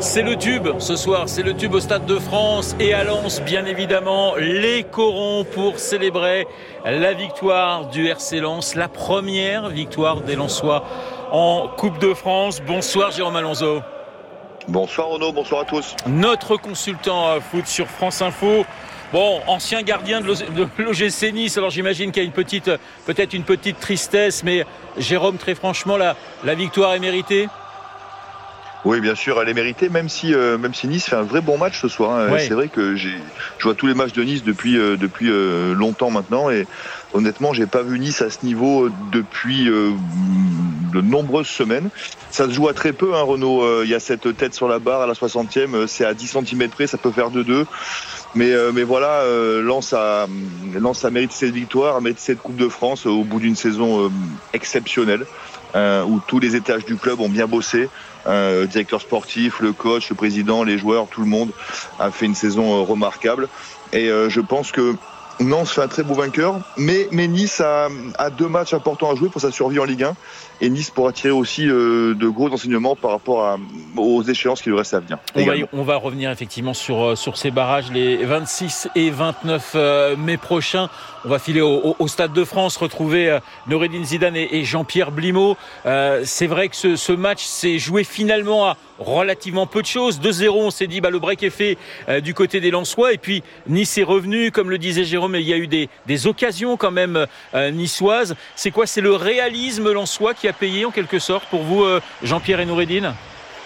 C'est le tube ce soir, c'est le tube au Stade de France et à Lens bien évidemment, les corons pour célébrer la victoire du RC Lens, la première victoire des Lensois en Coupe de France. Bonsoir Jérôme Alonso. Bonsoir Renaud, bonsoir à tous. Notre consultant foot sur France Info. Bon, ancien gardien de l'OGC Nice, alors j'imagine qu'il y a peut-être une petite tristesse, mais Jérôme, très franchement, la victoire est méritée ? Oui, bien sûr, elle est méritée, même si Nice fait un vrai bon match ce soir. Ouais. C'est vrai que je vois tous les matchs de Nice depuis longtemps maintenant, et honnêtement, j'ai pas vu Nice à ce niveau depuis de nombreuses semaines. Ça se joue à très peu, Renaud. Il y a cette tête sur la barre à la 60e, c'est à 10 cm près, ça peut faire 2-2. Mais voilà, Lens a mérité cette victoire, a mérité cette Coupe de France au bout d'une saison exceptionnelle, où tous les étages du club ont bien bossé. Directeur sportif, le coach, le président, les joueurs, tout le monde a fait une saison remarquable. Et je pense que Lens fait un très beau vainqueur, mais Nice a 2 matchs importants à jouer pour sa survie en Ligue 1. Et Nice pourra tirer aussi de gros enseignements par rapport aux échéances qui lui restent à venir. On va revenir effectivement sur ces barrages les 26 et 29 mai prochains. On va filer au Stade de France, retrouver Noureddine Zidane et Jean-Pierre Blimaud. C'est vrai que ce match s'est joué finalement à relativement peu de choses. 2-0, on s'est dit le break est fait du côté des Lensois. Et puis Nice est revenu, comme le disait Jérôme, il y a eu des occasions quand même niçoises. C'est quoi ? C'est le réalisme lensois qui a payé en quelque sorte pour vous, Jean-Pierre et Noureddine ?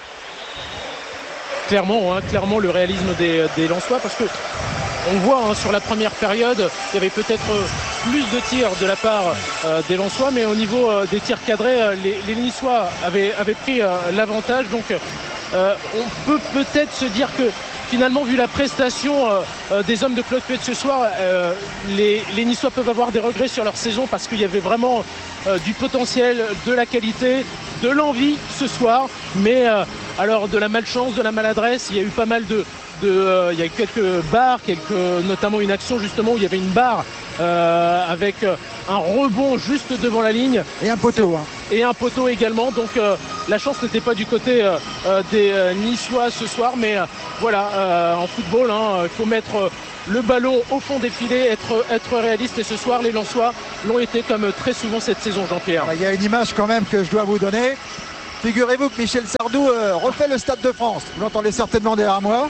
Clairement le réalisme des Lensois, parce que on voit sur la première période, il y avait peut-être plus de tirs de la part des Lensois, mais au niveau des tirs cadrés, les Niçois avaient pris l'avantage. Donc on peut peut-être se dire que finalement, vu la prestation des hommes de Claude Puel ce soir, les Niçois peuvent avoir des regrets sur leur saison, parce qu'il y avait vraiment du potentiel, de la qualité, de l'envie ce soir. Mais alors de la malchance, de la maladresse, il y a eu pas mal il y a eu quelques barres, notamment une action justement où il y avait une barre avec un rebond juste devant la ligne. Et un poteau. Et un poteau également. Donc la chance n'était pas du côté des Niçois ce soir. Mais voilà, en football, il faut mettre le ballon au fond des filets, être réaliste. Et ce soir, les Lensois l'ont été comme très souvent cette saison, Jean-Pierre. Il y a une image quand même que je dois vous donner. Figurez-vous que Michel Sardou refait le Stade de France. Vous l'entendez certainement derrière moi.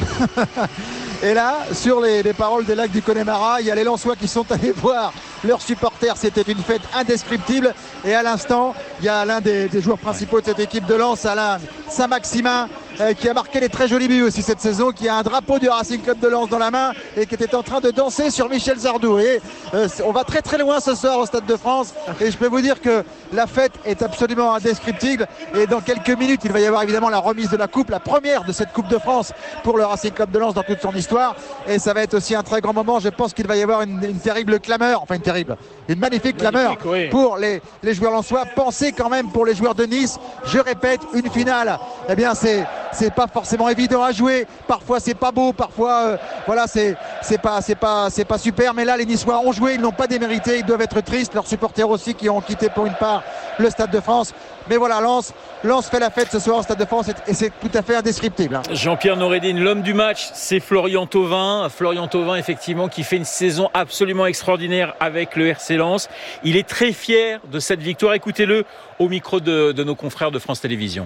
Et là, sur les paroles des lacs du Connemara, il y a les Lensois qui sont allés voir leurs supporters. C'était une fête indescriptible. Et à l'instant, il y a l'un des joueurs principaux de cette équipe de Lens, Alain Saint-Maximin, qui a marqué des très jolis buts aussi cette saison, qui a un drapeau du Racing Club de Lens dans la main et qui était en train de danser sur Michel Sardou. Et on va très très loin ce soir au Stade de France. Et je peux vous dire que la fête est absolument indescriptible. Et dans quelques minutes, il va y avoir évidemment la remise de la coupe, la première de cette Coupe de France pour le Racing Club de Lens dans toute son histoire. Et ça va être aussi un très grand moment. Je pense qu'il va y avoir une terrible clameur, une magnifique clameur pour les joueurs lensois. Pensez quand même pour les joueurs de Nice, je répète, une finale, eh bien c'est pas forcément évident à jouer. Parfois c'est pas beau, parfois c'est pas super. Mais là les Niçois ont joué, ils n'ont pas démérité, ils doivent être tristes. Leurs supporters aussi qui ont quitté pour une part le Stade de France. Mais voilà, Lens fait la fête ce soir au Stade de France et c'est tout à fait indescriptible. Jean-Pierre Noureddine, l'homme du match, c'est Florian Thauvin. Florian Thauvin, effectivement, qui fait une saison absolument extraordinaire avec le RC Lens. Il est très fier de cette victoire. Écoutez-le au micro de nos confrères de France Télévisions.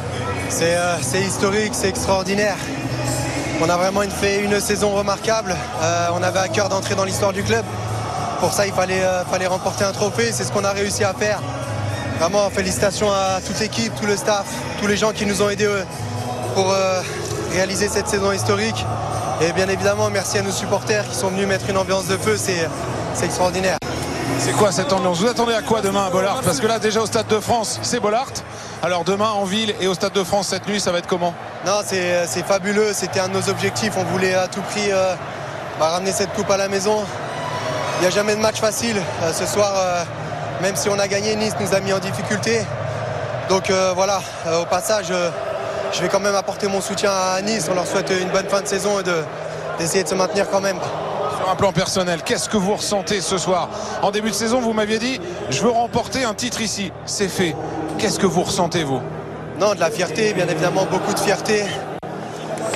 C'est historique, c'est extraordinaire. On a vraiment fait une saison remarquable. On avait à cœur d'entrer dans l'histoire du club. Pour ça, il fallait remporter un trophée. C'est ce qu'on a réussi à faire. Vraiment, félicitations à toute l'équipe, tout le staff, tous les gens qui nous ont aidés pour réaliser cette saison historique. Et bien évidemment, merci à nos supporters qui sont venus mettre une ambiance de feu. C'est extraordinaire. C'est quoi cette ambiance ? Vous attendez à quoi demain à Bollaert ? Parce que là, déjà au Stade de France, c'est Bollaert. Alors demain, en ville et au Stade de France cette nuit, ça va être comment ? Non, c'est fabuleux. C'était un de nos objectifs. On voulait à tout prix ramener cette coupe à la maison. Il n'y a jamais de match facile. Ce soir, même si on a gagné, Nice nous a mis en difficulté. Donc voilà, au passage, je vais quand même apporter mon soutien à Nice. On leur souhaite une bonne fin de saison et d'essayer de se maintenir quand même. Sur un plan personnel, qu'est-ce que vous ressentez ce soir ? En début de saison, vous m'aviez dit « Je veux remporter un titre ici ». C'est fait. Qu'est-ce que vous ressentez, vous ? Non, de la fierté, bien évidemment, beaucoup de fierté.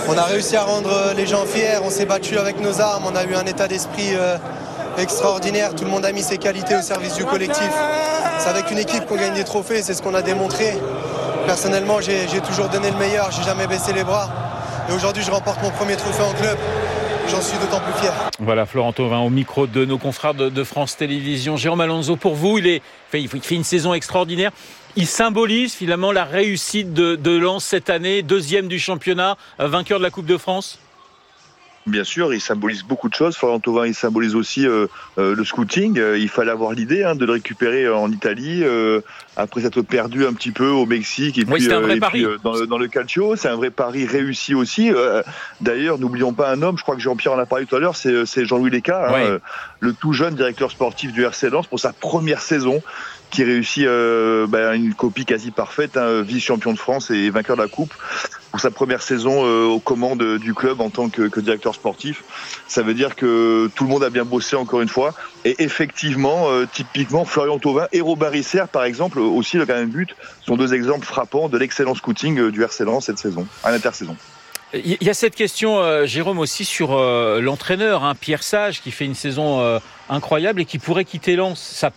On a réussi à rendre les gens fiers, on s'est battu avec nos armes, on a eu un état d'esprit extraordinaire, tout le monde a mis ses qualités au service du collectif. C'est avec une équipe qu'on gagne des trophées, c'est ce qu'on a démontré. Personnellement, j'ai toujours donné le meilleur, j'ai jamais baissé les bras. Et aujourd'hui, je remporte mon premier trophée en club. J'en suis d'autant plus fier. Voilà, Florent Thauvin au micro de nos confrères de France Télévisions. Jérôme Alonso, pour vous, il fait une saison extraordinaire. Il symbolise finalement la réussite de Lens cette année, 2e du championnat, vainqueur de la Coupe de France. Bien sûr, il symbolise beaucoup de choses. Florent Thauvin, il symbolise aussi le scouting. Il fallait avoir l'idée de le récupérer en Italie, après s'être perdu un petit peu au Mexique. Et oui, puis, dans le calcio, c'est un vrai pari réussi aussi. D'ailleurs, n'oublions pas un homme, je crois que Jean-Pierre en a parlé tout à l'heure, c'est Jean-Louis Léca, ouais. Le tout jeune directeur sportif du RC Lens pour sa première saison, qui réussit une copie quasi parfaite, vice-champion de France et vainqueur de la Coupe. Pour sa première saison aux commandes du club en tant que directeur sportif. Ça veut dire que tout le monde a bien bossé encore une fois. Et effectivement, typiquement, Florian Thauvin et Robin Risser, par exemple, aussi le gardien de but, sont 2 exemples frappants de l'excellent scouting du RC Lens cette saison, à l'intersaison. Il y a cette question, Jérôme, aussi sur l'entraîneur, Pierre Sage, qui fait une saison incroyable et qui pourrait quitter Lens. Ça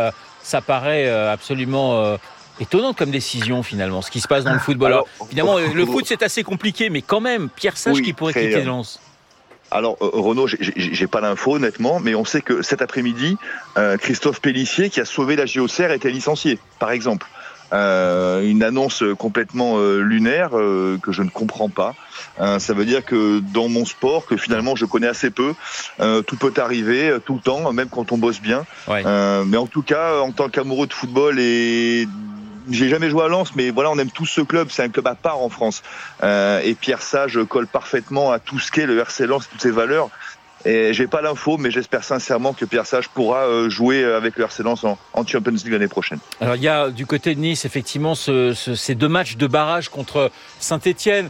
paraît absolument... étonnant comme décision finalement, ce qui se passe dans le football. Alors, évidemment, le foot c'est assez compliqué, mais quand même, Pierre Sage qui pourrait quitter Lens. Alors Renaud, j'ai pas l'info honnêtement, mais on sait que cet après-midi, Christophe Pélissier, qui a sauvé la JOCR, était licencié, par exemple. Une annonce complètement lunaire que je ne comprends pas. Ça veut dire que dans mon sport, que finalement je connais assez peu, tout peut arriver tout le temps, même quand on bosse bien. Ouais. Mais en tout cas, en tant qu'amoureux de football et j'ai jamais joué à Lens, mais voilà, on aime tous ce club. C'est un club à part en France. Et Pierre Sage colle parfaitement à tout ce qu'est le RC Lens, toutes ses valeurs. Et j'ai pas l'info, mais j'espère sincèrement que Pierre Sage pourra jouer avec le RC Lens en Champions League l'année prochaine. Alors il y a du côté de Nice effectivement ces 2 matchs de barrage contre Saint-Etienne.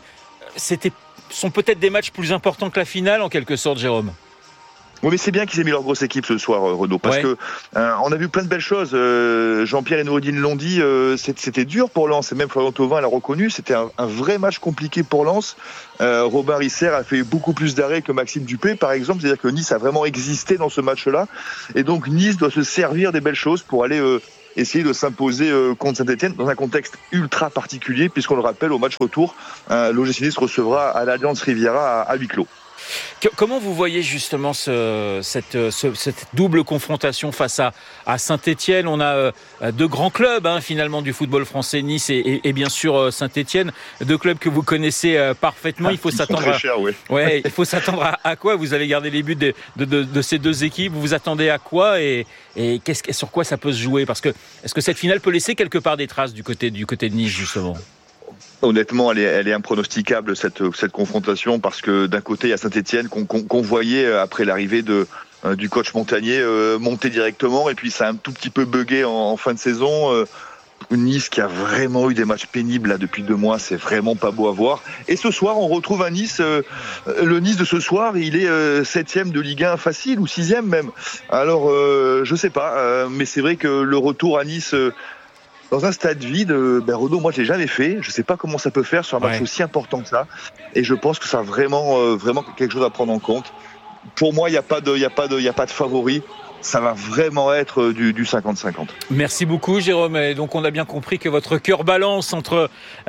Sont peut-être des matchs plus importants que la finale en quelque sorte, Jérôme. Oui, mais c'est bien qu'ils aient mis leur grosse équipe ce soir, Renaud, parce que on a vu plein de belles choses. Jean-Pierre et Noureddine l'ont dit, c'était dur pour Lens, et même Florian Thauvin l'a reconnu, c'était un vrai match compliqué pour Lens. Robin Risser a fait beaucoup plus d'arrêts que Maxime Dupé, par exemple, c'est-à-dire que Nice a vraiment existé dans ce match-là, et donc Nice doit se servir des belles choses pour aller essayer de s'imposer contre Saint-Etienne dans un contexte ultra particulier, puisqu'on le rappelle, au match retour, l'OGC Nice recevra à l'Allianz Riviera à huis clos. Comment vous voyez justement cette double confrontation face à Saint-Etienne? On a 2 grands clubs finalement du football français, Nice et bien sûr Saint-Etienne, 2 clubs que vous connaissez parfaitement. Il faut s'attendre il faut s'attendre à quoi? Vous allez garder les buts de ces 2 équipes. Vous vous attendez à quoi et sur quoi ça peut se jouer? Parce que est-ce que cette finale peut laisser quelque part des traces du côté de Nice justement? Honnêtement, elle est impronosticable cette confrontation, parce que d'un côté il y a Saint-Etienne qu'on voyait après l'arrivée du coach Montagnier monter directement, et puis ça a un tout petit peu bugué en fin de saison. Nice qui a vraiment eu des matchs pénibles là depuis 2 mois, c'est vraiment pas beau à voir. Et ce soir, on retrouve un Nice. Le Nice de ce soir, il est 7e de Ligue 1 facile, ou 6e même. Alors, je sais pas, mais c'est vrai que le retour à Nice. Dans un stade vide, Renaud, moi je l'ai jamais fait. Je sais pas comment ça peut faire sur un match aussi important que ça. Et je pense que ça a vraiment quelque chose à prendre en compte. Pour moi, il y a pas de favori. Ça va vraiment être du 50-50. Merci beaucoup, Jérôme. Et donc, on a bien compris que votre cœur balance entre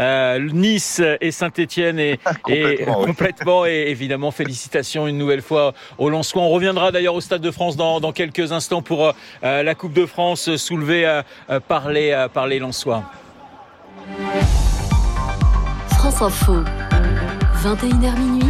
Nice et Saint-Etienne et complètement. Et évidemment, félicitations une nouvelle fois aux Lensois. On reviendra d'ailleurs au Stade de France dans quelques instants pour la Coupe de France soulevée par les Lensois. France Info, 21h minuit.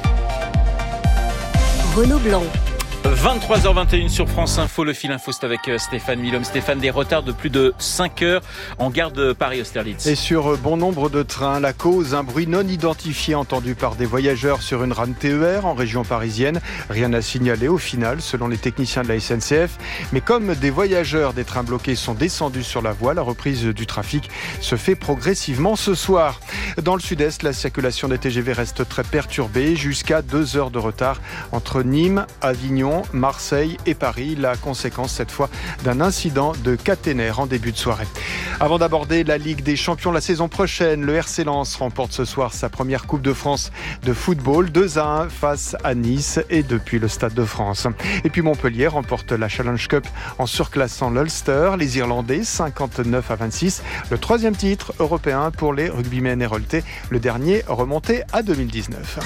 Renaud Blanc. 23h21 sur France Info, le fil info, c'est avec Stéphane Milhomme. Stéphane, des retards de plus de 5 heures en gare de Paris-Austerlitz. Et sur bon nombre de trains, la cause, un bruit non identifié entendu par des voyageurs sur une rame TER en région parisienne. Rien à signaler au final, selon les techniciens de la SNCF. Mais comme des voyageurs des trains bloqués sont descendus sur la voie, la reprise du trafic se fait progressivement ce soir. Dans le sud-est, la circulation des TGV reste très perturbée, jusqu'à 2 heures de retard entre Nîmes, Avignon Lyon, Marseille et Paris. La conséquence cette fois d'un incident de caténaire en début de soirée. Avant d'aborder la Ligue des Champions la saison prochaine, le RC Lens remporte ce soir sa première Coupe de France de football, 2-1 face à Nice et depuis le Stade de France. Et puis Montpellier remporte la Challenge Cup en surclassant l'Ulster. Les Irlandais 59-26, le 3e titre européen pour les rugbymen héroltais, le dernier remonté à 2019.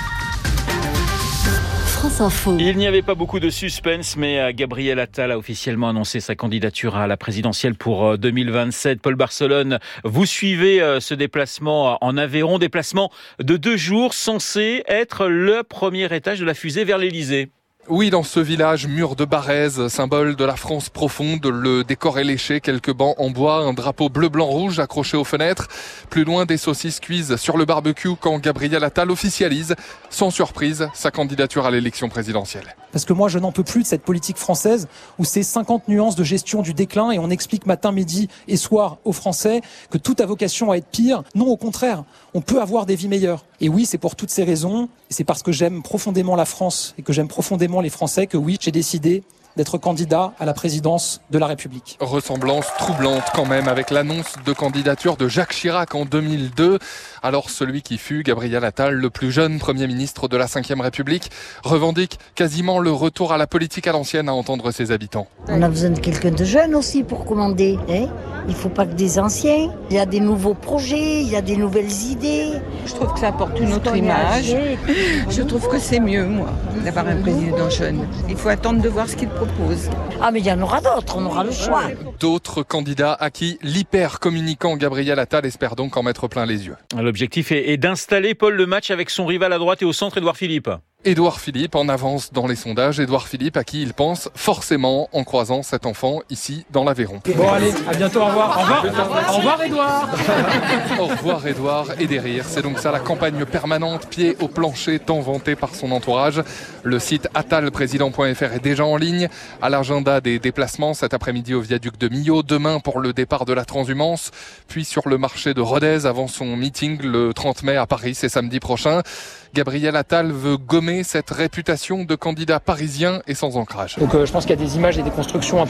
France Info. Il n'y avait pas beaucoup de suspense, mais Gabriel Attal a officiellement annoncé sa candidature à la présidentielle pour 2027. Paul Barcelone, vous suivez ce déplacement en Aveyron, déplacement de 2 jours, censé être le premier étage de la fusée vers l'Elysée. Oui, dans ce village, mur de Barèze, symbole de la France profonde, le décor est léché, quelques bancs en bois, un drapeau bleu-blanc-rouge accroché aux fenêtres. Plus loin, des saucisses cuises sur le barbecue quand Gabriel Attal officialise, sans surprise, sa candidature à l'élection présidentielle. Parce que moi, je n'en peux plus de cette politique française où c'est 50 nuances de gestion du déclin et on explique matin, midi et soir aux Français que tout a vocation à être pire. Non, au contraire, on peut avoir des vies meilleures. Et oui, c'est pour toutes ces raisons, et c'est parce que j'aime profondément la France et que j'aime profondément les Français que oui, j'ai décidé d'être candidat à la présidence de la République. Ressemblance troublante quand même avec l'annonce de candidature de Jacques Chirac en 2002. Alors celui qui fut, Gabriel Attal, le plus jeune Premier ministre de la Ve République, revendique quasiment le retour à la politique à l'ancienne à entendre ses habitants. On a besoin de quelqu'un de jeune aussi pour commander. Il ne faut pas que des anciens. Il y a des nouveaux projets, il y a des nouvelles idées. Je trouve que ça apporte une autre image. Je trouve que c'est mieux, moi, d'avoir un président jeune. Il faut attendre de voir ce qu'il propose. Ah mais il y en aura d'autres, on aura le choix. D'autres candidats à qui l'hyper-communicant Gabriel Attal espère donc en mettre plein les yeux. L'objectif est d'installer, Paul, le match avec son rival à droite et au centre, Édouard Philippe. Édouard Philippe en avance dans les sondages. Édouard Philippe à qui il pense forcément en croisant cet enfant ici dans l'Aveyron. Bon allez, à bientôt, au revoir. Au revoir Édouard. Au revoir Édouard et des rires. C'est donc ça la campagne permanente, pied au plancher, tant vantée par son entourage. Le site attalprésident.fr est déjà en ligne. À l'agenda des déplacements cet après-midi au viaduc de Millau, demain pour le départ de la transhumance, puis sur le marché de Rodez avant son meeting le 30 mai à Paris, c'est samedi prochain. Gabriel Attal veut gommer cette réputation de candidat parisien et sans ancrage. Donc je pense qu'il y a des images et des constructions un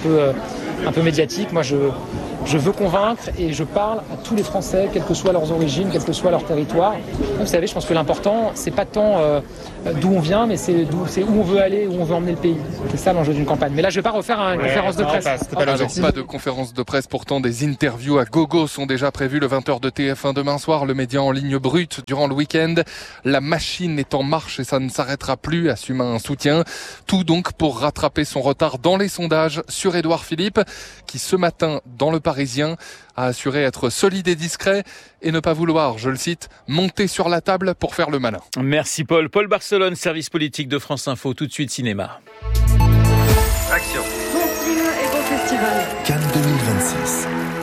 peu médiatiques. Moi je veux convaincre et je parle à tous les Français, quelles que soient leurs origines, quel que soit leur territoire. Vous savez, je pense que l'important, c'est pas tant d'où on vient, mais c'est où on veut aller, où on veut emmener le pays. C'est ça l'enjeu d'une campagne. Mais là, je vais pas refaire une conférence de presse. Pas de conférence de presse, pourtant des interviews à gogo sont déjà prévues le 20h de TF1 demain soir, le média en ligne brute durant le week-end. La machine est en marche et ça ne s'arrêtera plus, assume un soutien. Tout donc pour rattraper son retard dans les sondages sur Édouard Philippe, qui ce matin, dans le Parisien, a assuré être solide et discret et ne pas vouloir, je le cite, monter sur la table pour faire le malin. Merci Paul. Paul Barcelone, service politique de France Info, tout de suite cinéma. Action. Bon film et bon festival. Cannes 2026.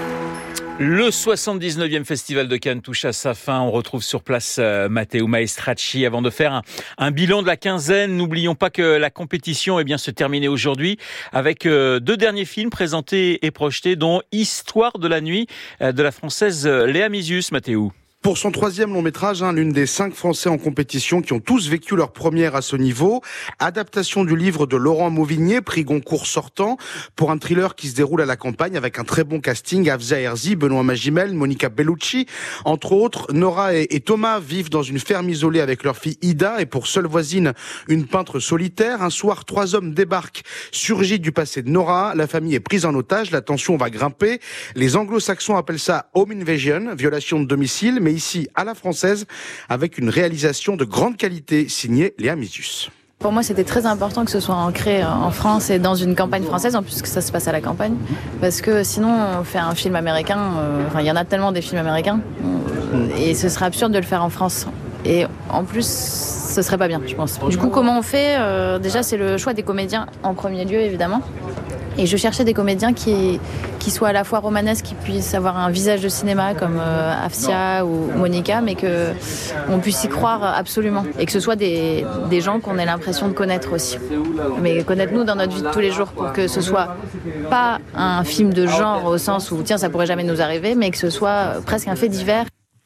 Le 79e Festival de Cannes touche à sa fin. On retrouve sur place Matteo Maestracci. Avant de faire un bilan de la quinzaine, n'oublions pas que la compétition se terminait aujourd'hui avec 2 derniers films présentés et projetés, dont Histoire de la nuit de la Française Léa Mizius. Matteo. Pour son 3e long métrage, l'une des 5 Français en compétition qui ont tous vécu leur première à ce niveau. Adaptation du livre de Laurent Mauvigné, prix Goncourt sortant, pour un thriller qui se déroule à la campagne avec un très bon casting. Afza Herzi, Benoît Magimel, Monica Bellucci. Entre autres, Nora et Thomas vivent dans une ferme isolée avec leur fille Ida et pour seule voisine, une peintre solitaire. Un soir, 3 hommes débarquent, surgis du passé de Nora. La famille est prise en otage, la tension va grimper. Les anglo-saxons appellent ça home invasion, violation de domicile, mais ici à la française, avec une réalisation de grande qualité signée Léa Mizius. Pour moi, c'était très important que ce soit ancré en France et dans une campagne française, en plus que ça se passe à la campagne. Parce que sinon, on fait un film américain, il y en a tellement des films américains, et ce serait absurde de le faire en France. Et en plus, ce serait pas bien, je pense. Du coup, comment on fait ? Déjà, c'est le choix des comédiens en premier lieu, évidemment. Et je cherchais des comédiens qui soient à la fois romanesques, qui puissent avoir un visage de cinéma comme Afsia ou Monica, mais qu'on puisse y croire absolument. Et que ce soit des gens qu'on ait l'impression de connaître aussi. Mais connaître nous dans notre vie de tous les jours, pour que ce soit pas un film de genre au sens où tiens, ça pourrait jamais nous arriver, mais que ce soit presque un fait divers.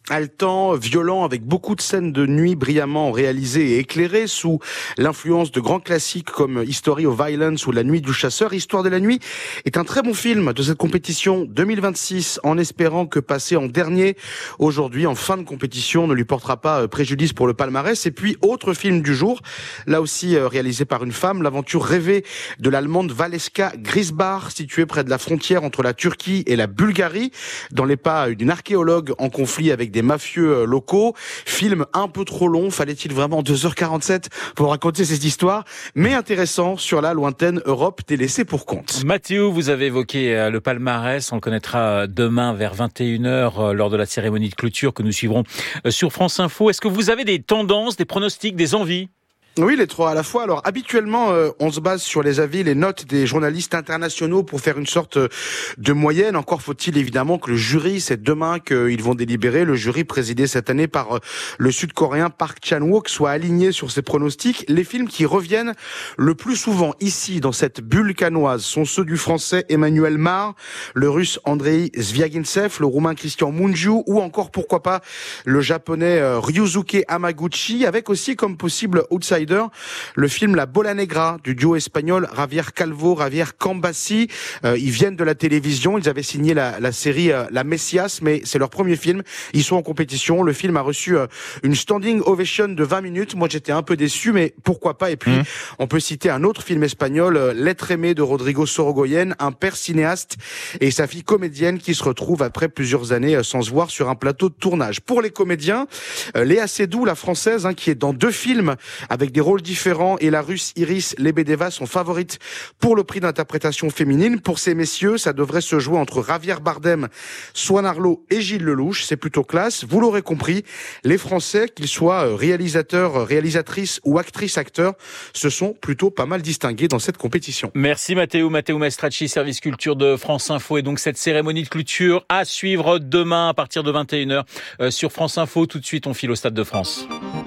haletant, violent, avec beaucoup de scènes de nuit brillamment réalisées et éclairées sous l'influence de grands classiques comme History of Violence ou La Nuit du Chasseur. Histoire de la nuit est un très bon film de cette compétition 2026, en espérant que passer en dernier aujourd'hui en fin de compétition ne lui portera pas préjudice pour le palmarès. Et puis autre film du jour, là aussi réalisé par une femme, l'aventure rêvée de l'allemande Valeska Grisbach, située près de la frontière entre la Turquie et la Bulgarie, dans les pas d'une archéologue en conflit avec des mafieux locaux. Film un peu trop long, fallait-il vraiment 2h47 pour raconter cette histoire, mais intéressant sur la lointaine Europe des laissés pour compte. Mathieu, vous avez évoqué le palmarès, on le connaîtra demain vers 21h lors de la cérémonie de clôture que nous suivrons sur France Info. Est-ce que vous avez des tendances, des pronostics, des envies ? Oui, les trois à la fois. Alors habituellement, on se base sur les avis, les notes des journalistes internationaux pour faire une sorte de moyenne. Encore faut-il évidemment que le jury, c'est demain qu'ils vont délibérer, le jury présidé cette année par le Sud-Coréen Park Chan-wook, soit aligné sur ses pronostics. Les films qui reviennent le plus souvent ici, dans cette bulle canoise, sont ceux du Français Emmanuel Mar, le Russe Andrei Zvyagintsev, le Roumain Christian Mungiu, ou encore, pourquoi pas, le Japonais Ryusuke Hamaguchi, avec aussi comme possible outsider le film La Bola Negra du duo espagnol Javier Calvo, Javier Cambassi. Ils viennent de la télévision, ils avaient signé la série La Messias, mais c'est leur premier film. Ils sont en compétition. Le film a reçu une standing ovation de 20 minutes. Moi, j'étais un peu déçu, mais pourquoi pas. Et puis, on peut citer un autre film espagnol, L'être aimé de Rodrigo Sorogoyen, un père cinéaste et sa fille comédienne qui se retrouvent après plusieurs années sans se voir sur un plateau de tournage. Pour les comédiens, Léa Seydoux, la française, qui est dans 2 films avec des rôles différents, et la Russe Iris Lebedeva sont favorites pour le prix d'interprétation féminine. Pour ces messieurs, ça devrait se jouer entre Javier Bardem, Swan Arlo et Gilles Lelouch. C'est plutôt classe. Vous l'aurez compris, les Français, qu'ils soient réalisateurs, réalisatrices ou actrices, acteurs, se sont plutôt pas mal distingués dans cette compétition. Merci Matteo Maestracci, service culture de France Info. Et donc cette cérémonie de clôture à suivre demain à partir de 21h sur France Info. Tout de suite, on file au Stade de France.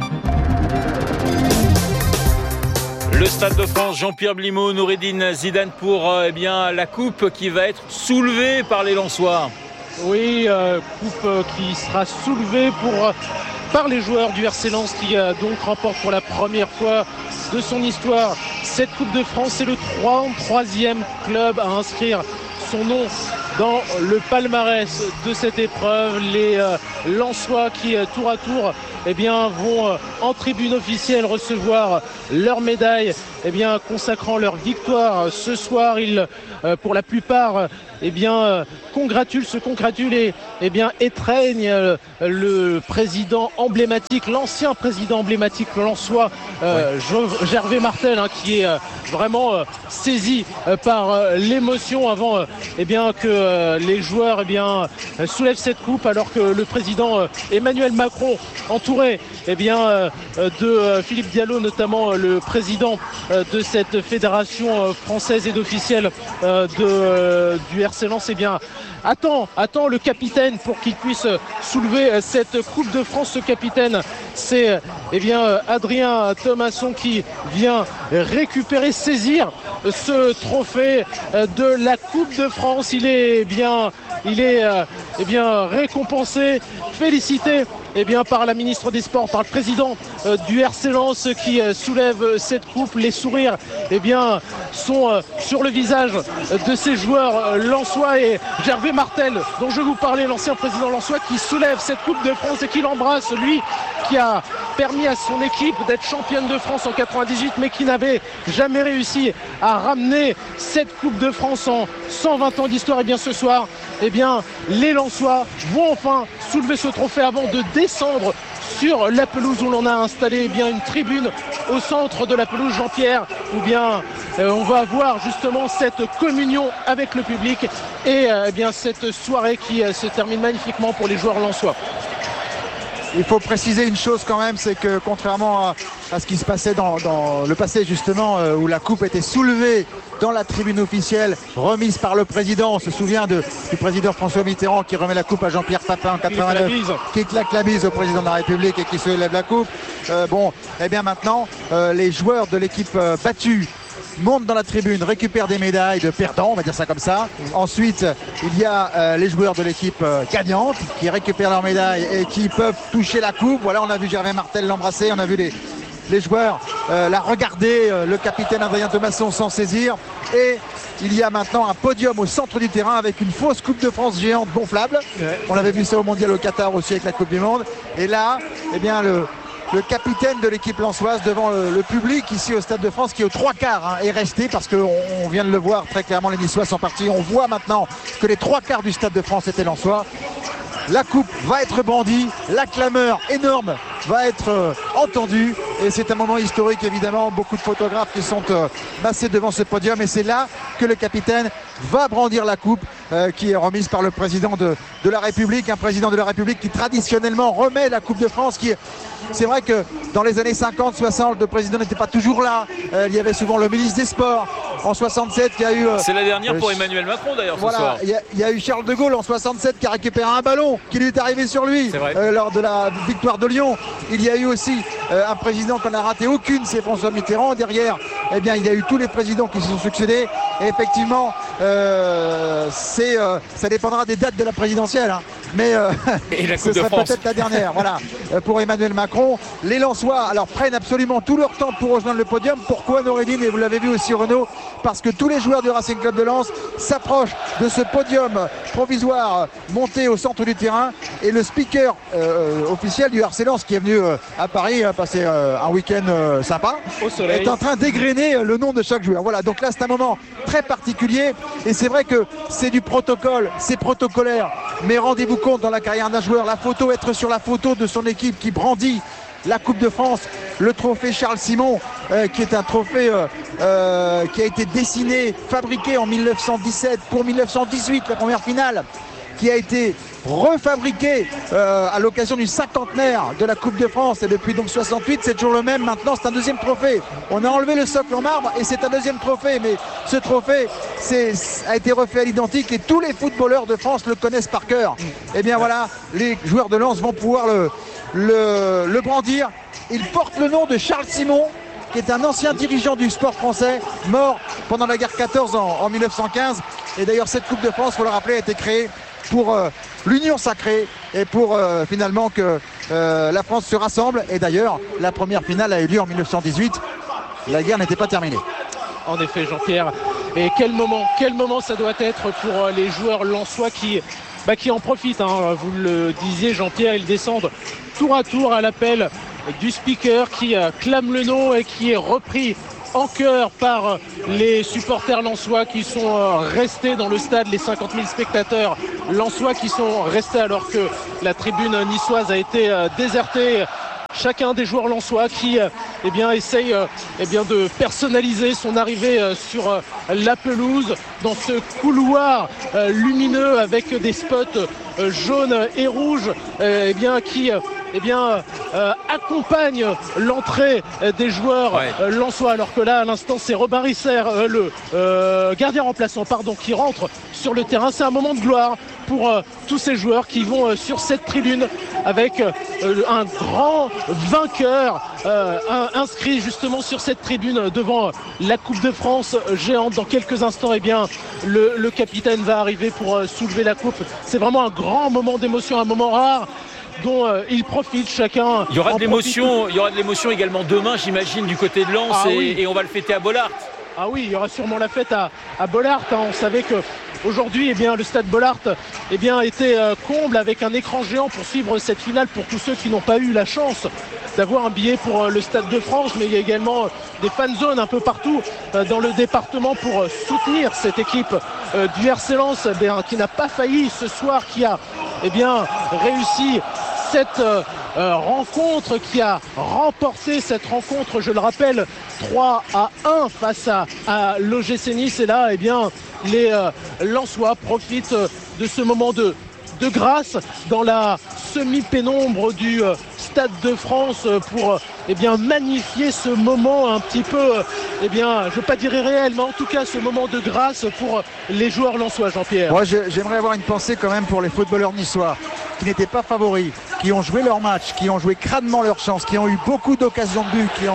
Le Stade de France, Jean-Pierre Blimaud, Noureddine Zidane pour la coupe qui va être soulevée par les Lensois. Oui, coupe qui sera soulevée par les joueurs du RC Lens qui donc remporte pour la première fois de son histoire cette Coupe de France. C'est le 33e club à inscrire son nom dans le palmarès de cette épreuve. Les Lensois qui tour à tour vont en tribune officielle recevoir leur médaille consacrant leur victoire ce soir. Ils pour la plupart se congratulent et étreignent le président emblématique, l'ancien président emblématique lensois, Gervais Martel, qui est vraiment saisi par l'émotion avant que les joueurs soulèvent cette coupe, alors que le président Emmanuel Macron, entouré de Philippe Diallo, notamment le président de cette fédération française et d'officiels du RC Lens, attend le capitaine pour qu'il puisse soulever cette Coupe de France. Ce capitaine, c'est Adrien Thomasson qui vient récupérer, ce trophée de la Coupe de France. Il est récompensé, félicité par la ministre des Sports, par le président du RC Lens qui soulève cette coupe. Les sourires sont sur le visage de ces joueurs lensois, et Gervais Martel, dont je vous parlais, l'ancien président lensois, qui soulève cette Coupe de France et qui l'embrasse, lui qui a permis à son équipe d'être championne de France en 98, mais qui n'avait jamais réussi à ramener cette Coupe de France en 120 ans d'histoire. Et bien ce soir, les Lensois vont enfin soulever ce trophée avant de descendre sur la pelouse où l'on a installé une tribune au centre de la pelouse, Jean-Pierre, où on va avoir justement cette communion avec le public et cette soirée qui se termine magnifiquement pour les joueurs lensois. Il faut préciser une chose quand même, c'est que contrairement à ce qui se passait dans le passé justement, où la coupe était soulevée dans la tribune officielle, remise par le président, on se souvient du président François Mitterrand qui remet la coupe à Jean-Pierre Papin en 89, qui claque la bise au président de la République et qui soulève la coupe. Maintenant, les joueurs de l'équipe battue montent dans la tribune, récupèrent des médailles de perdants, on va dire ça comme ça. Ensuite, il y a les joueurs de l'équipe gagnante qui récupèrent leurs médailles et qui peuvent toucher la coupe. Voilà, on a vu Gervais Martel l'embrasser, on a vu les joueurs la regarder, le capitaine Adrien Thomasson s'en saisir. Et il y a maintenant un podium au centre du terrain avec une fausse Coupe de France géante gonflable. On avait vu ça au Mondial au Qatar aussi avec la Coupe du Monde. Et là, eh bien, le capitaine de l'équipe lensoise devant le public ici au Stade de France qui est aux 3/4 est resté parce qu'on vient de le voir très clairement, les Niçois sont partis. On voit maintenant que les 3/4 du Stade de France étaient lensois. La coupe va être brandie, la clameur énorme va être entendue et c'est un moment historique évidemment. Beaucoup de photographes qui sont massés devant ce podium et c'est là que le capitaine va brandir la coupe qui est remise par le président de la République, un président de la République qui traditionnellement remet la Coupe de France. C'est vrai que dans les années 50-60, le président n'était pas toujours là. Il y avait souvent le ministre des Sports. En 67, il y a eu... c'est la dernière pour Emmanuel Macron d'ailleurs ce soir. Il y a eu Charles de Gaulle en 67 qui a récupéré un ballon qui lui est arrivé sur lui lors de la victoire de Lyon. Il y a eu aussi un président qu'on n'a raté aucune, c'est François Mitterrand. Derrière, eh bien, il y a eu tous les présidents qui se sont succédés. Et effectivement, ça dépendra des dates de la présidentielle. Hein. Mais ce serait peut-être la dernière. Voilà, pour Emmanuel Macron. Les Lensois alors prennent absolument tout leur temps pour rejoindre le podium. Pourquoi Noureddine? Et vous l'avez vu aussi Renaud, parce que tous les joueurs du Racing Club de Lens s'approchent de ce podium provisoire monté au centre du terrain. Et le speaker officiel du RC Lens qui est venu à Paris passer un week-end sympa au soleil, est en train d'égrener le nom de chaque joueur. Voilà, donc là c'est un moment très particulier et c'est vrai que c'est du protocole, c'est protocolaire. Mais rendez-vous compte, dans la carrière d'un joueur, la photo, être sur la photo de son équipe qui brandit la Coupe de France, le trophée Charles Simon, qui est un trophée qui a été dessiné, fabriqué en 1917 pour 1918, la première finale, qui a été refabriqué à l'occasion du cinquantenaire de la Coupe de France. Et depuis donc 68, c'est toujours le même. Maintenant, c'est un deuxième trophée. On a enlevé le socle en marbre et c'est un deuxième trophée. Mais ce trophée a été refait à l'identique et tous les footballeurs de France le connaissent par cœur. Et bien voilà, les joueurs de Lens vont pouvoir le brandir. Il porte le nom de Charles Simon, qui est un ancien dirigeant du sport français, mort pendant la guerre 14 en 1915. Et d'ailleurs, cette Coupe de France, il faut le rappeler, a été créée pour l'union sacrée et pour finalement que la France se rassemble. Et d'ailleurs, la première finale a eu lieu en 1918. La guerre n'était pas terminée. En effet, Jean-Pierre. Et quel moment ça doit être pour les joueurs lensois qui en profitent. Hein. Vous le disiez, Jean-Pierre, ils descendent tour à tour à l'appel du speaker qui clame le nom et qui est repris en chœur par les supporters lensois qui sont restés dans le stade, les 50 000 spectateurs lensois qui sont restés alors que la tribune niçoise a été désertée. Chacun des joueurs lensois qui essaye de personnaliser son arrivée sur la pelouse dans ce couloir lumineux avec des spots jaunes et rouges qui accompagne l'entrée des joueurs lensois, alors que là à l'instant c'est Robin Risser, le gardien remplaçant qui rentre sur le terrain. C'est un moment de gloire pour tous ces joueurs qui vont sur cette tribune avec un grand vainqueur inscrit justement sur cette tribune devant la Coupe de France géante. Dans quelques instants, le capitaine va arriver pour soulever la coupe. C'est vraiment un grand moment d'émotion, un moment rare dont ils profitent chacun. Il y aura de l'émotion également demain, j'imagine, du côté de Lens et on va le fêter à Bollaert. Ah oui, il y aura sûrement la fête à Bollaert. On savait que aujourd'hui, le stade Bollaert était comble avec un écran géant pour suivre cette finale pour tous ceux qui n'ont pas eu la chance d'avoir un billet pour le Stade de France, mais il y a également des fan zones un peu partout dans le département pour soutenir cette équipe du RC Lens qui n'a pas failli ce soir, qui a réussi cette rencontre, qui a remporté cette rencontre, je le rappelle, 3-1 face à l'OGC Nice. Et là, les Lensois profitent de ce moment de grâce dans la semi-pénombre du Stade de France pour magnifier ce moment un petit peu, je ne veux pas dire irréel, mais en tout cas ce moment de grâce pour les joueurs lensois, Jean-Pierre. Moi, j'aimerais avoir une pensée quand même pour les footballeurs niçois qui n'étaient pas favoris, qui ont joué leur match, qui ont joué crânement leur chance, qui ont eu beaucoup d'occasions de but, qui ont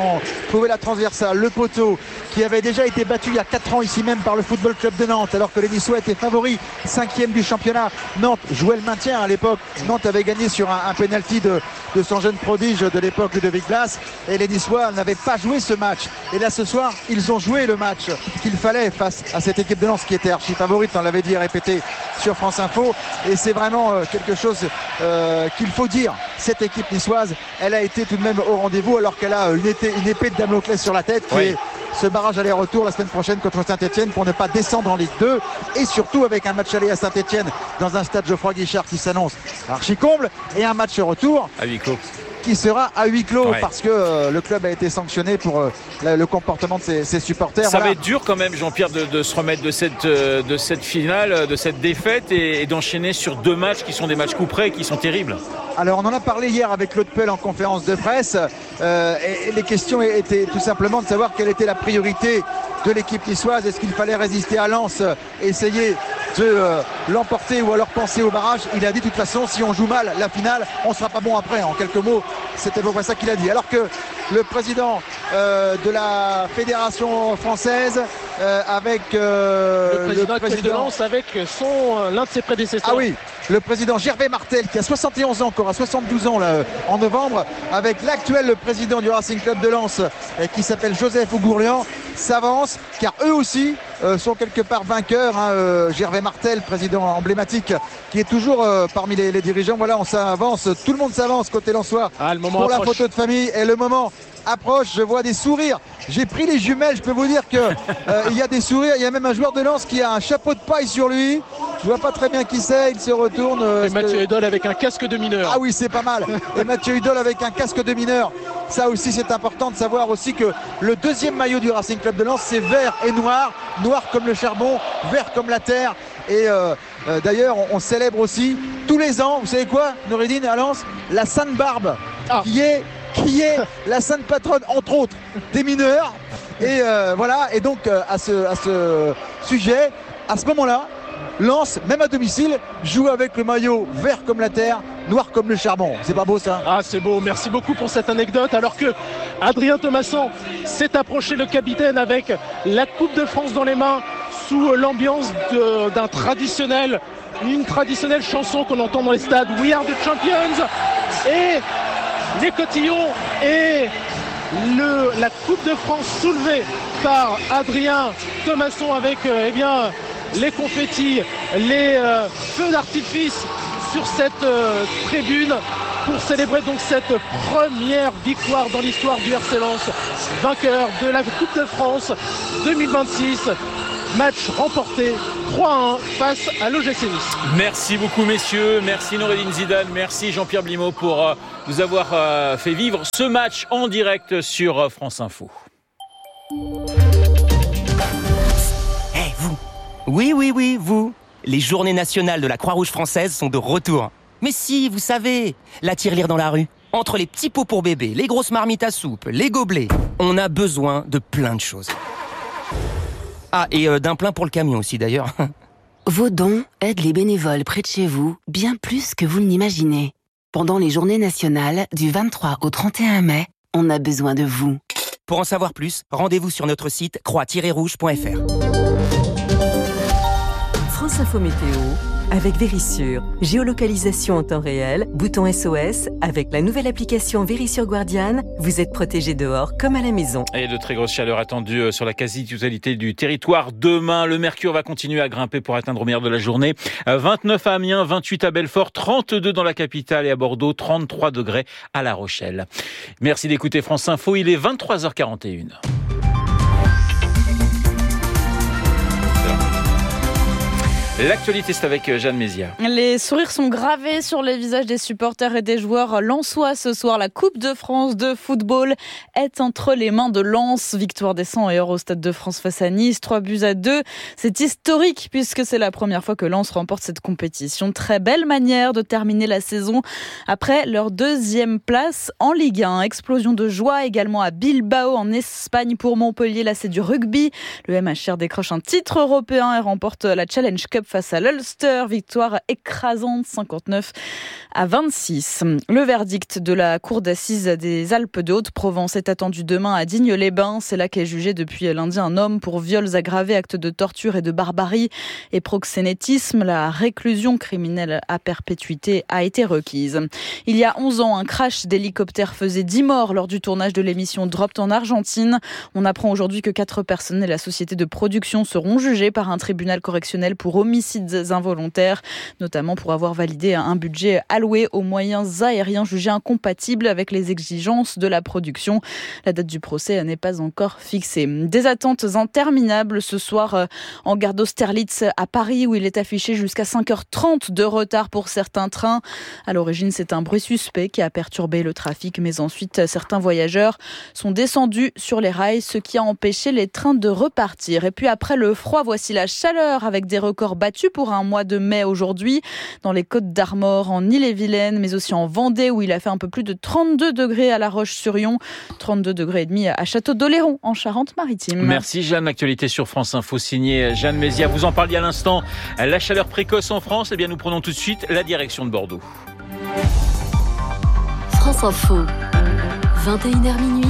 trouver la transversale, le poteau, qui avait déjà été battu il y a 4 ans ici même par le Football Club de Nantes, alors que les Niçois étaient favoris, 5e du championnat. Nantes jouait le maintien à l'époque. Nantes avait gagné sur un penalty de son jeune prodige de l'époque, Ludovic Blas, et les Niçois n'avaient pas joué ce match. Et là ce soir, ils ont joué le match qu'il fallait face à cette équipe de Lens qui était archi favorite, on l'avait dit et répété sur France Info, et c'est vraiment quelque chose qu'il faut dire. Cette équipe niçoise, elle a été tout de même au rendez-vous, alors qu'elle a une épée de Damoclès sur la tête, qui est ce barrage aller-retour la semaine prochaine contre Saint-Etienne pour ne pas descendre en Ligue 2, et surtout avec un match aller à Saint-Etienne dans un stade Geoffroy Guichard qui s'annonce archi comble, et un match retour à huis clos qui sera à huis clos parce que le club a été sanctionné pour le comportement de ses supporters. Ça va être dur quand même, Jean-Pierre, de se remettre de cette finale, de cette défaite et d'enchaîner sur 2 matchs qui sont des matchs coup près, qui sont terribles. Alors on en a parlé hier avec Claude Puel en conférence de presse et les questions étaient tout simplement de savoir quelle était la priorité de l'équipe niçoise. Est-ce qu'il fallait résister à Lens, essayer de l'emporter ou alors penser au barrage? Il a dit de toute façon, si on joue mal la finale, on sera pas bon après. En quelques mots, c'était pas ça qu'il a dit. Alors que le président de la fédération française avec le président de Lens avec l'un de ses prédécesseurs. Ah oui, le président Gervais Martel qui a 71 ans, qui aura 72 ans là, en novembre, avec l'actuel président du Racing Club de Lens qui s'appelle Joseph Ougourlian, s'avance car eux aussi sont quelque part vainqueurs. Gervais Martel, président emblématique, qui est toujours parmi les dirigeants. Voilà, on s'avance, tout le monde s'avance côté lensois pour approche. La photo de famille et le moment approche, je vois des sourires. J'ai pris les jumelles, je peux vous dire que il y a des sourires. Il y a même un joueur de Lens qui a un chapeau de paille sur lui. Je vois pas très bien qui c'est, il se retourne. Et Mathieu Hudol avec un casque de mineur. Ah oui, c'est pas mal. Et Mathieu Hudol avec un casque de mineur. Ça aussi, c'est important de savoir aussi que le deuxième maillot du Racing Club de Lens, c'est vert et noir. Noir comme le charbon, vert comme la terre. Et d'ailleurs, on célèbre aussi tous les ans, vous savez quoi, Noureddine, à Lens, la Sainte Barbe, qui est la sainte patronne, entre autres, des mineurs. Et voilà, et donc à ce sujet, à ce moment-là, Lens, même à domicile, joue avec le maillot vert comme la terre, noir comme le charbon. C'est pas beau ça? Ah, c'est beau, merci beaucoup pour cette anecdote. Alors que Adrien Thomasson s'est approché, le capitaine, avec la Coupe de France dans les mains, sous l'ambiance d'une traditionnelle chanson qu'on entend dans les stades, We Are the Champions, et les cotillons et la Coupe de France soulevée par Adrien Thomasson avec les confettis, les feux d'artifice sur cette tribune pour célébrer donc cette première victoire dans l'histoire du RC Lens, vainqueur de la Coupe de France 2026. Match remporté 3-1 face à l'OGC Nice. Merci beaucoup messieurs, merci Noureddine Zidane, merci Jean-Pierre Blimaud pour nous avoir fait vivre ce match en direct sur France Info. Vous. Oui, vous. Les journées nationales de la Croix-Rouge française sont de retour. Mais si, vous savez, la tirelire dans la rue. Entre les petits pots pour bébé, les grosses marmites à soupe, les gobelets, on a besoin de plein de choses. Ah, et d'un plein pour le camion aussi d'ailleurs. Vos dons aident les bénévoles près de chez vous bien plus que vous ne l'imaginez. Pendant les journées nationales du 23 au 31 mai, on a besoin de vous. Pour en savoir plus, rendez-vous sur notre site croix-rouge.fr. France Info Météo avec Vérissure. Géolocalisation en temps réel, bouton SOS. Avec la nouvelle application Vérissure Guardian, vous êtes protégé dehors comme à la maison. Et de très grosses chaleurs attendues sur la quasi-totalité du territoire. Demain, le mercure va continuer à grimper pour atteindre au meilleur de la journée. 29 à Amiens, 28 à Belfort, 32 dans la capitale et à Bordeaux, 33 degrés à La Rochelle. Merci d'écouter France Info, il est 23h41. L'actualité, c'est avec Jeanne Mézia. Les sourires sont gravés sur les visages des supporters et des joueurs lensois ce soir. La Coupe de France de football est entre les mains de Lens. Victoire des 100 et or au Stade de France face à Nice, 3-2. C'est historique puisque c'est la première fois que Lens remporte cette compétition. Très belle manière de terminer la saison après leur deuxième place en Ligue 1. Explosion de joie également à Bilbao en Espagne pour Montpellier. Là, c'est du rugby. Le MHR décroche un titre européen et remporte la Challenge Cup face à l'Ulster. Victoire écrasante 59-26. Le verdict de la cour d'assises des Alpes de Haute-Provence est attendu demain à Digne-les-Bains. C'est là qu'est jugé depuis lundi un homme pour viols aggravés, actes de torture et de barbarie et proxénétisme. La réclusion criminelle à perpétuité a été requise. Il y a 11 ans, un crash d'hélicoptère faisait 10 morts lors du tournage de l'émission Dropped en Argentine. On apprend aujourd'hui que 4 personnes et la société de production seront jugées par un tribunal correctionnel pour homicides involontaires, notamment pour avoir validé un budget alloué aux moyens aériens jugés incompatibles avec les exigences de la production. La date du procès n'est pas encore fixée. Des attentes interminables ce soir en gare d'Austerlitz à Paris, où il est affiché jusqu'à 5h30 de retard pour certains trains. À l'origine, c'est un bruit suspect qui a perturbé le trafic, mais ensuite, certains voyageurs sont descendus sur les rails, ce qui a empêché les trains de repartir. Et puis après le froid, voici la chaleur avec des records battus pour un mois de mai aujourd'hui dans les Côtes d'Armor, en Ille-et-Vilaine, mais aussi en Vendée où il a fait un peu plus de 32 degrés à La Roche-sur-Yon, 32 degrés et demi à Château-d'Oléron en Charente-Maritime. Merci Jeanne, l'actualité sur France Info signée Jeanne Mézia. Vous en parliez à l'instant, la chaleur précoce en France. Eh bien nous prenons tout de suite la direction de Bordeaux. France Info, 21h minuit.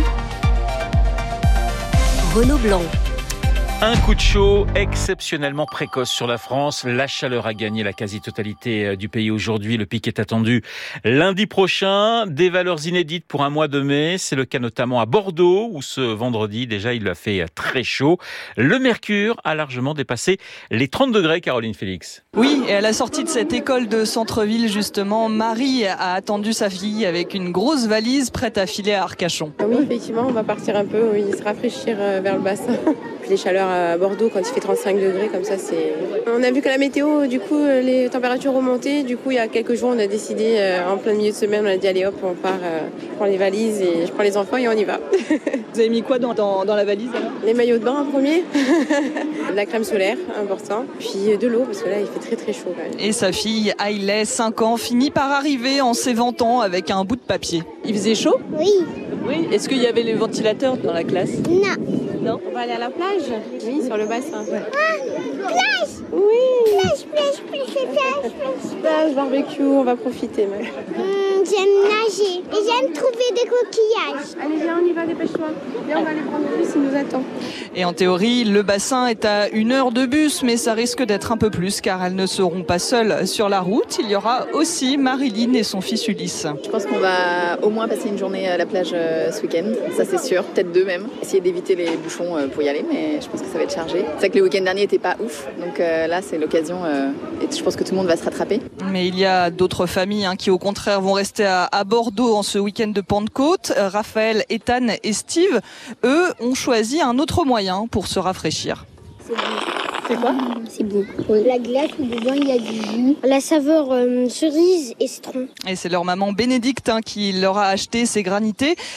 Renaud Blanc. Un coup de chaud exceptionnellement précoce sur la France. La chaleur a gagné la quasi-totalité du pays aujourd'hui. Le pic est attendu lundi prochain. Des valeurs inédites pour un mois de mai. C'est le cas notamment à Bordeaux où ce vendredi, déjà, il a fait très chaud. Le mercure a largement dépassé les 30 degrés, Caroline Félix. Oui, et à la sortie de cette école de centre-ville, justement, Marie a attendu sa fille avec une grosse valise prête à filer à Arcachon. Oui, effectivement, on va partir un peu, se rafraîchir vers le bassin. Les chaleurs à Bordeaux, quand il fait 35 degrés, comme ça, c'est... On a vu que la météo, du coup, les températures remontaient. Du coup, il y a quelques jours, on a décidé, en plein milieu de semaine, on a dit, allez hop, on part, je prends les valises et je prends les enfants et on y va. Vous avez mis quoi dans la valise alors ? Les maillots de bain en premier, de la crème solaire, important, puis de l'eau, parce que là, il fait très très chaud. Quand même. Et sa fille, Hailey, 5 ans, finit par arriver en s'éventant avec un bout de papier. Il faisait chaud ? Oui. Oui. Est-ce qu'il y avait les ventilateurs dans la classe ? Non. On va aller à la plage ? Oui, sur le bassin. Ouais. Ah, plage ! Oui. Plage. Plage, barbecue, on va profiter. J'aime nager et j'aime trouver des coquillages. Allez, viens, on y va, dépêche-toi. Viens, on va aller prendre le bus, il nous attend. Et en théorie, le bassin est à 1 heure de bus, mais ça risque d'être un peu plus, car elles ne seront pas seules sur la route. Il y aura aussi Marilyn et son fils Ulysse. Je pense qu'on va au moins passer une journée à la plage ce week-end, ça c'est sûr, peut-être 2 même. Essayer d'éviter les bouchons pour y aller, mais je pense que ça va être chargé. C'est vrai que le week-end dernier n'était pas ouf, donc là c'est l'occasion et je pense que tout le monde va se rattraper. Mais il y a d'autres familles qui au contraire vont rester à Bordeaux en ce week-end de Pentecôte. Raphaël, Ethan et Steve, eux, ont choisi un autre moyen pour se rafraîchir. C'est quoi ? C'est bon. La glace où dedans il y a du jus. La saveur cerise et citron. Et c'est leur maman Bénédicte qui leur a acheté ces granités.